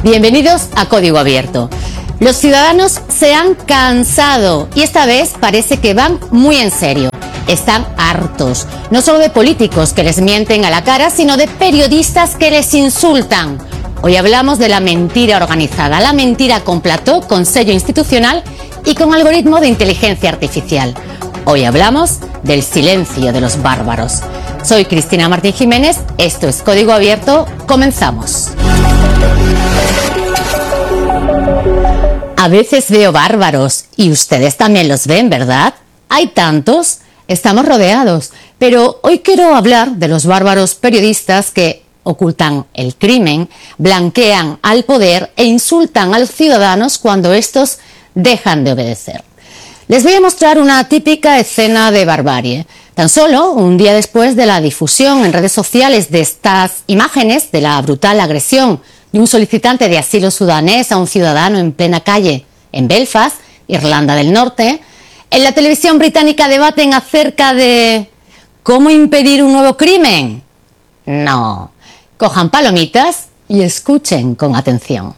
Bienvenidos a Código Abierto. Los ciudadanos se han cansado y esta vez parece que van muy en serio. Están hartos, no solo de políticos que les mienten a la cara, sino de periodistas que les insultan. Hoy hablamos de la mentira organizada, la mentira con plató, con sello institucional y con algoritmo de inteligencia artificial. Hoy hablamos del silencio de los bárbaros. Soy Cristina Martín Jiménez, esto es Código Abierto, comenzamos. A veces veo bárbaros y ustedes también los ven, ¿verdad? Hay tantos, estamos rodeados, pero hoy quiero hablar de los bárbaros periodistas que ocultan el crimen, blanquean al poder e insultan a los ciudadanos cuando estos dejan de obedecer. Les voy a mostrar una típica escena de barbarie. Tan solo un día después de la difusión en redes sociales de estas imágenes de la brutal agresión de un solicitante de asilo sudanés a un ciudadano en plena calle en Belfast, Irlanda del Norte, en la televisión británica debaten acerca de ¿cómo impedir un nuevo crimen? No, cojan palomitas y escuchen con atención.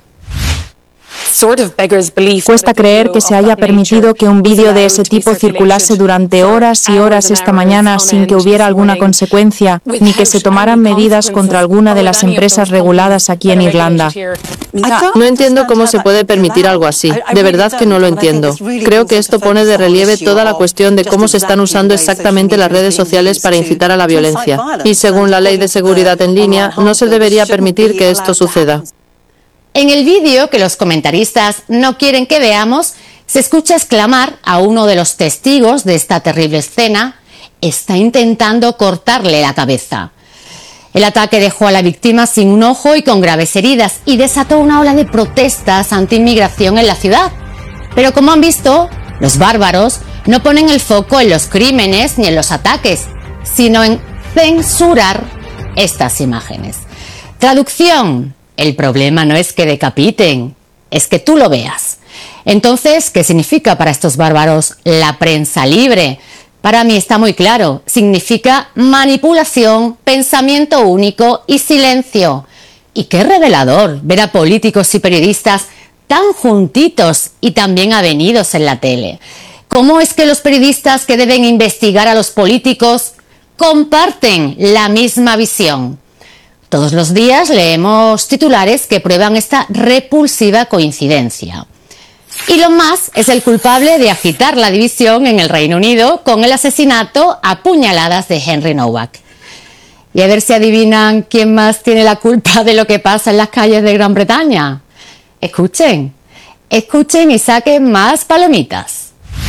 Cuesta creer que se haya permitido que un vídeo de ese tipo circulase durante horas y horas esta mañana sin que hubiera alguna consecuencia, ni que se tomaran medidas contra alguna de las empresas reguladas aquí en Irlanda. No entiendo cómo se puede permitir algo así. De verdad que no lo entiendo. Creo que esto pone de relieve toda la cuestión de cómo se están usando exactamente las redes sociales para incitar a la violencia. Y según la Ley de Seguridad en Línea, no se debería permitir que esto suceda. En el vídeo que los comentaristas no quieren que veamos, se escucha exclamar a uno de los testigos de esta terrible escena: está intentando cortarle la cabeza. El ataque dejó a la víctima sin un ojo y con graves heridas y desató una ola de protestas anti-inmigración en la ciudad. Pero como han visto, los bárbaros no ponen el foco en los crímenes ni en los ataques, sino en censurar estas imágenes. Traducción: el problema no es que decapiten, es que tú lo veas. Entonces, ¿qué significa para estos bárbaros la prensa libre? Para mí está muy claro, significa manipulación, pensamiento único y silencio. Y qué revelador ver a políticos y periodistas tan juntitos y tan bien avenidos en la tele. ¿Cómo es que los periodistas que deben investigar a los políticos comparten la misma visión? Todos los días leemos titulares que prueban esta repulsiva coincidencia. Elon Musk es el culpable de agitar la división en el Reino Unido con el asesinato a puñaladas de Henry Nowak. Y a ver si adivinan quién más tiene la culpa de lo que pasa en las calles de Gran Bretaña. Escuchen y saquen más palomitas.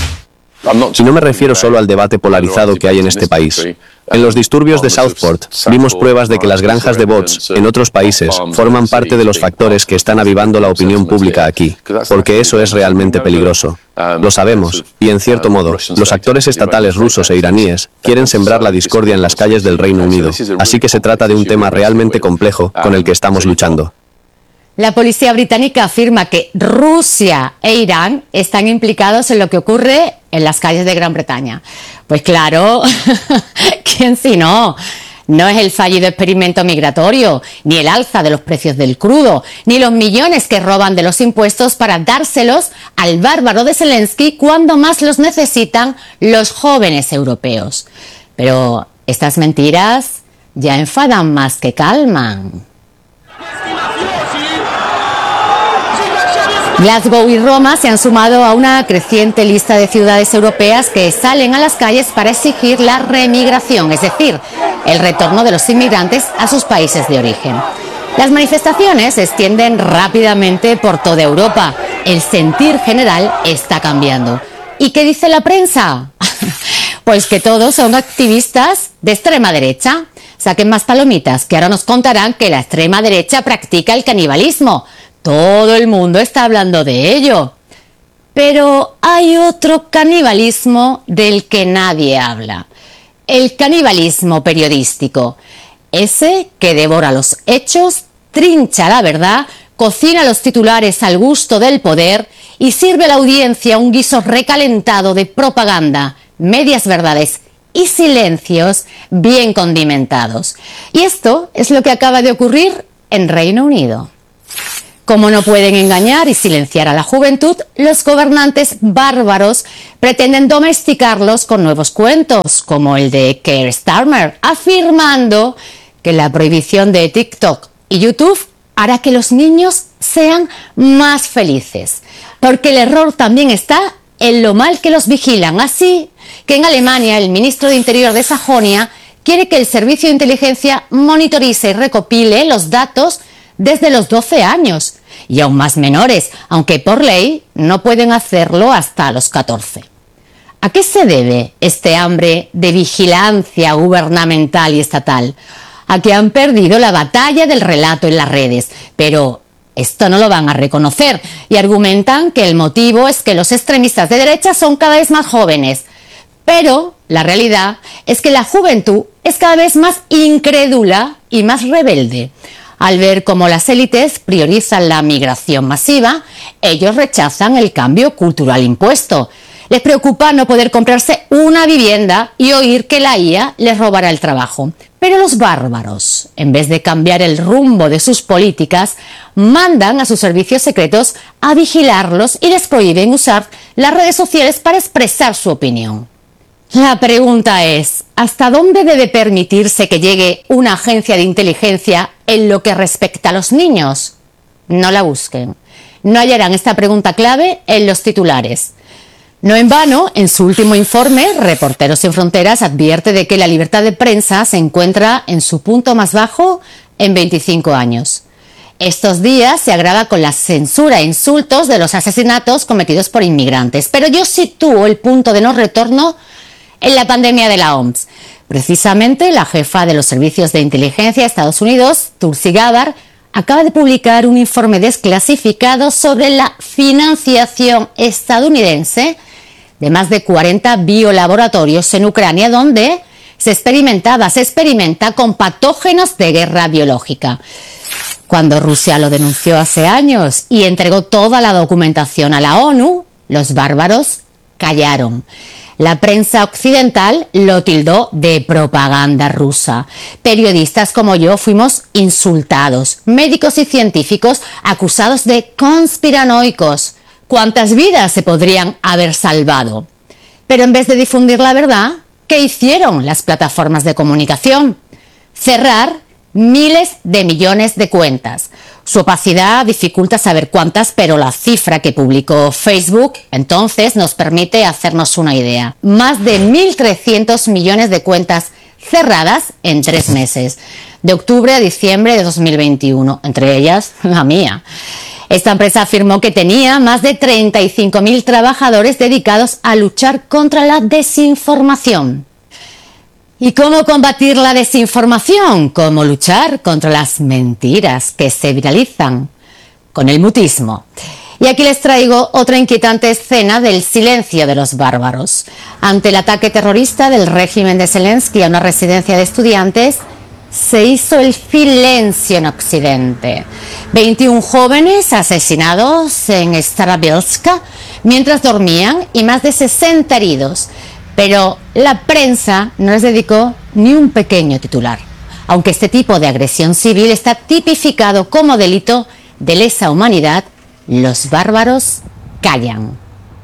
Y no me refiero solo al debate polarizado que hay en este país. En los disturbios de Southport vimos pruebas de que las granjas de bots en otros países forman parte de los factores que están avivando la opinión pública aquí, porque eso es realmente peligroso. Lo sabemos, y en cierto modo, los actores estatales rusos e iraníes quieren sembrar la discordia en las calles del Reino Unido, así que se trata de un tema realmente complejo con el que estamos luchando. La policía británica afirma que Rusia e Irán están implicados en lo que ocurre en las calles de Gran Bretaña. Pues claro, ¿quién si no? No es el fallido experimento migratorio, ni el alza de los precios del crudo, ni los millones que roban de los impuestos para dárselos al bárbaro de Zelensky cuando más los necesitan los jóvenes europeos. Pero estas mentiras ya enfadan más que calman. Glasgow y Roma se han sumado a una creciente lista de ciudades europeas que salen a las calles para exigir la remigración, es decir, el retorno de los inmigrantes a sus países de origen. Las manifestaciones se extienden rápidamente por toda Europa. El sentir general está cambiando. ¿Y qué dice la prensa? Pues que todos son activistas de extrema derecha. Saquen más palomitas, que ahora nos contarán que la extrema derecha practica el canibalismo. Todo el mundo está hablando de ello. Pero hay otro canibalismo del que nadie habla. El canibalismo periodístico. Ese que devora los hechos, trincha la verdad, cocina los titulares al gusto del poder y sirve a la audiencia un guiso recalentado de propaganda, medias verdades y silencios bien condimentados. Y esto es lo que acaba de ocurrir en Reino Unido. Como no pueden engañar y silenciar a la juventud, los gobernantes bárbaros pretenden domesticarlos con nuevos cuentos, como el de Keir Starmer, afirmando que la prohibición de TikTok y YouTube hará que los niños sean más felices, porque el error también está en lo mal que los vigilan. Así que en Alemania el ministro de Interior de Sajonia quiere que el servicio de inteligencia monitorice y recopile los datos desde los 12 años y aún más menores, aunque por ley no pueden hacerlo hasta los 14. ¿A qué se debe este hambre de vigilancia gubernamental y estatal? A que han perdido la batalla del relato en las redes, pero esto no lo van a reconocer y argumentan que el motivo es que los extremistas de derecha son cada vez más jóvenes. Pero la realidad es que la juventud es cada vez más incrédula y más rebelde. Al ver cómo las élites priorizan la migración masiva, ellos rechazan el cambio cultural impuesto. Les preocupa no poder comprarse una vivienda y oír que la IA les robará el trabajo. Pero los bárbaros, en vez de cambiar el rumbo de sus políticas, mandan a sus servicios secretos a vigilarlos y les prohíben usar las redes sociales para expresar su opinión. La pregunta es, ¿hasta dónde debe permitirse que llegue una agencia de inteligencia en lo que respecta a los niños? No la busquen. No hallarán esta pregunta clave en los titulares. No en vano, en su último informe, Reporteros Sin Fronteras advierte de que la libertad de prensa se encuentra en su punto más bajo en 25 años. Estos días se agrava con la censura e insultos de los asesinatos cometidos por inmigrantes. Pero yo sitúo el punto de no retorno en la pandemia de la OMS. Precisamente la jefa de los servicios de inteligencia de Estados Unidos, Tulsi Gabbard, acaba de publicar un informe desclasificado sobre la financiación estadounidense de más de 40 biolaboratorios en Ucrania, donde se experimenta con patógenos de guerra biológica. Cuando Rusia lo denunció hace años y entregó toda la documentación a la ONU, los bárbaros callaron. La prensa occidental lo tildó de propaganda rusa. Periodistas como yo fuimos insultados. Médicos y científicos acusados de conspiranoicos. ¿Cuántas vidas se podrían haber salvado? Pero en vez de difundir la verdad, ¿qué hicieron las plataformas de comunicación? Cerrar miles de millones de cuentas. Su opacidad dificulta saber cuántas, pero la cifra que publicó Facebook entonces nos permite hacernos una idea. Más de 1.300 millones de cuentas cerradas en 3 meses, de octubre a diciembre de 2021, entre ellas la mía. Esta empresa afirmó que tenía más de 35.000 trabajadores dedicados a luchar contra la desinformación. ¿Y cómo combatir la desinformación? ¿Cómo luchar contra las mentiras que se viralizan? Con el mutismo. Y aquí les traigo otra inquietante escena del silencio de los bárbaros. Ante el ataque terrorista del régimen de Zelensky a una residencia de estudiantes, se hizo el silencio en Occidente. 21 jóvenes asesinados en Starobilsk mientras dormían y más de 60 heridos. Pero la prensa no les dedicó ni un pequeño titular, aunque este tipo de agresión civil está tipificado como delito de lesa humanidad. Los bárbaros callan.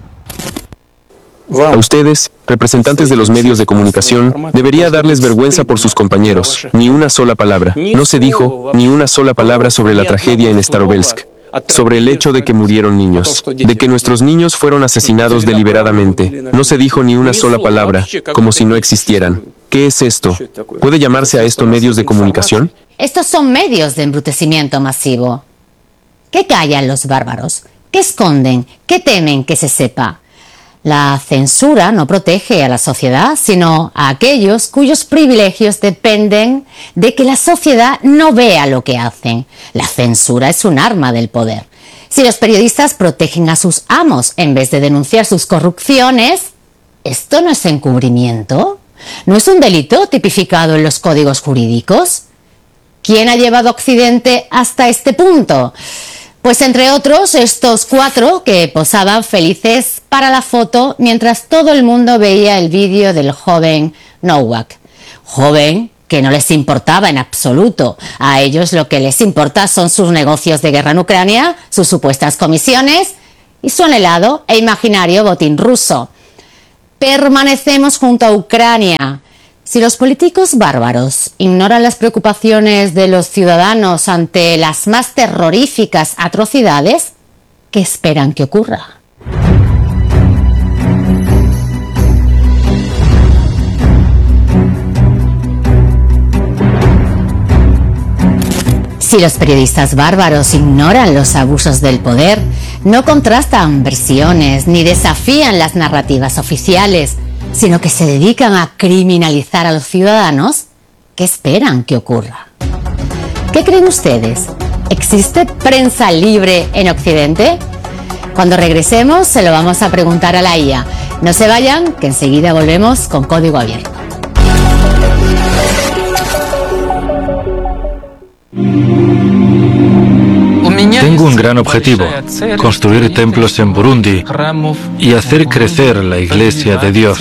A ustedes, representantes de los medios de comunicación, debería darles vergüenza por sus compañeros. Ni una sola palabra. No se dijo ni una sola palabra sobre la tragedia en Starobilsk. Sobre el hecho de que murieron niños, de que nuestros niños fueron asesinados deliberadamente. No se dijo ni una sola palabra, como si no existieran. ¿Qué es esto? ¿Puede llamarse a esto medios de comunicación? Estos son medios de embrutecimiento masivo. ¿Qué callan los bárbaros? ¿Qué esconden? ¿Qué temen que se sepa? La censura no protege a la sociedad, sino a aquellos cuyos privilegios dependen de que la sociedad no vea lo que hacen. La censura es un arma del poder. Si los periodistas protegen a sus amos en vez de denunciar sus corrupciones, ¿esto no es encubrimiento? ¿No es un delito tipificado en los códigos jurídicos? ¿Quién ha llevado a Occidente hasta este punto? Pues entre otros, estos 4 que posaban felices para la foto mientras todo el mundo veía el vídeo del joven Nowak. Joven que no les importaba en absoluto. A ellos lo que les importa son sus negocios de guerra en Ucrania, sus supuestas comisiones y su anhelado e imaginario botín ruso. Permanecemos junto a Ucrania. Si los políticos bárbaros ignoran las preocupaciones de los ciudadanos ante las más terroríficas atrocidades, ¿qué esperan que ocurra? Si los periodistas bárbaros ignoran los abusos del poder, no contrastan versiones ni desafían las narrativas oficiales, sino que se dedican a criminalizar a los ciudadanos, ¿qué esperan que ocurra? ¿Qué creen ustedes? ¿Existe prensa libre en Occidente? Cuando regresemos se lo vamos a preguntar a la IA. No se vayan, que enseguida volvemos con Código Abierto. Tengo un gran objetivo, construir templos en Burundi y hacer crecer la Iglesia de Dios.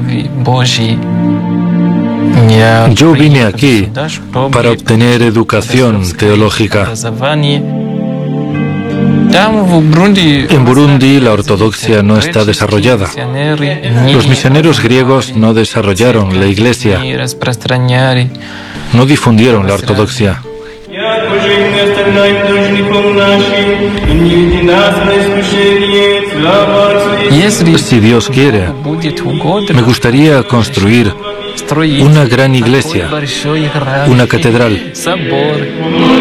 Yo vine aquí para obtener educación teológica. En Burundi la ortodoxia no está desarrollada. Los misioneros griegos no desarrollaron la Iglesia, no difundieron la ortodoxia. Si Dios quiere, me gustaría construir una gran iglesia, una catedral.